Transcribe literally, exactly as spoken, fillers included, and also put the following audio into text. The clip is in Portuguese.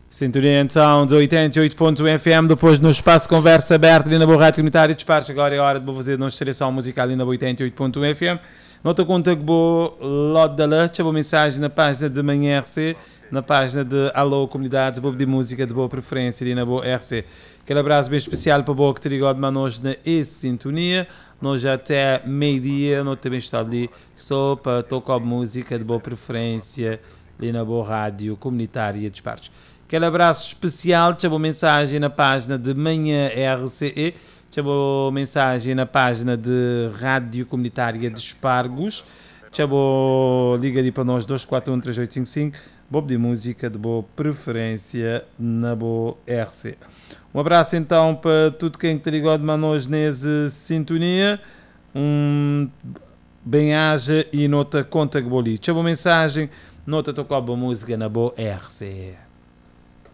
Sintonia então de oitenta e oito ponto um F M, depois no espaço conversa aberta ali na boa rádio comunitária de Despacho. Agora é hora de vou fazer uma seleção musical ali na oitenta e oito ponto um F M. Nota conta que vou lote da leite, vou mensagem na página de Manhã R C, na página de Alô Comunidade, vou pedir música de boa preferência ali na boa R C. Aquele abraço bem especial para o boa que te ligou de manos na E-Sintonia. Nós já até meio-dia, nós também está ali só para tocar música de boa preferência ali na boa rádio comunitária de Despacho. Aquele abraço especial, deixa uma mensagem na página de Manhã R C E, deixa uma mensagem na página de Rádio Comunitária de Espargos, deixa uma liga ali para nós dois quatro um três oito cinco cinco, vou pedir música de boa preferência na boa R C. Um abraço então para tudo quem te ligou de manos nessa sintonia, um bem-aja e nota conta que boli. Deixa uma mensagem, nota tocar boa música na boa R C.